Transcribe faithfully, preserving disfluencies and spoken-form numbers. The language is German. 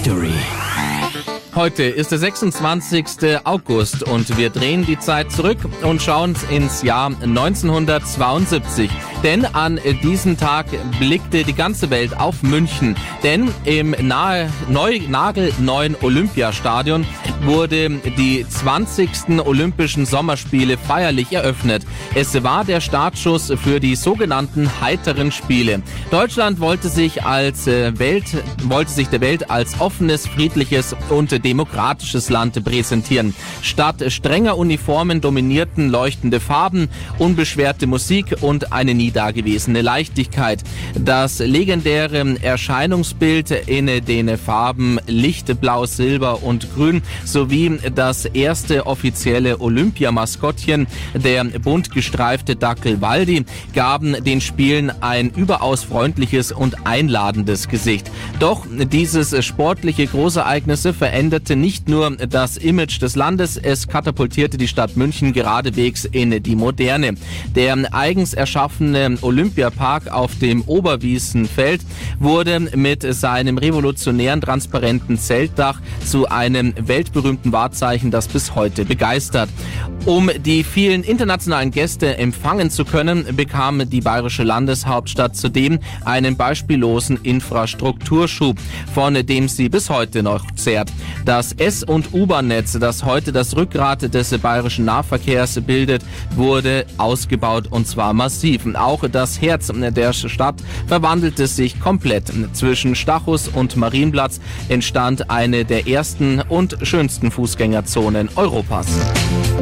History. Heute ist der sechsundzwanzigste August und wir drehen die Zeit zurück und schauen ins Jahr neunzehnhundertzweiundsiebzig. Denn an diesem Tag blickte die ganze Welt auf München. Denn im nahe, neu, nagelneuen Olympiastadion wurde die zwanzigsten Olympischen Sommerspiele feierlich eröffnet. Es war der Startschuss für die sogenannten heiteren Spiele. Deutschland wollte sich als Welt, wollte sich der Welt als offenes, friedliches und demokratisches Land präsentieren. Statt strenger Uniformen dominierten leuchtende Farben, unbeschwerte Musik und eine nie dagewesene Leichtigkeit. Das legendäre Erscheinungsbild in den Farben Lichtblau, Silber und Grün sowie das erste offizielle Olympiamaskottchen, der bunt gestreifte Dackel Waldi, gaben den Spielen ein überaus freundliches und einladendes Gesicht. Doch dieses sportliche Großereignisse veränderte nicht nur das Image des Landes, es katapultierte die Stadt München geradewegs in die Moderne. Der eigens erschaffene Olympiapark auf dem Oberwiesenfeld wurde mit seinem revolutionären transparenten Zeltdach zu einem weltberühmten Wahrzeichen, das bis heute begeistert. Um die vielen internationalen Gäste empfangen zu können, bekam die bayerische Landeshauptstadt zudem einen beispiellosen Infrastrukturschub, von dem sie bis heute noch zehrt. Das S- und U-Bahn-Netz, das heute das Rückgrat des bayerischen Nahverkehrs bildet, wurde ausgebaut und zwar massiv. Auch das Herz der Stadt verwandelte sich komplett. Zwischen Stachus und Marienplatz entstand eine der ersten und schönsten Fußgängerzonen Europas.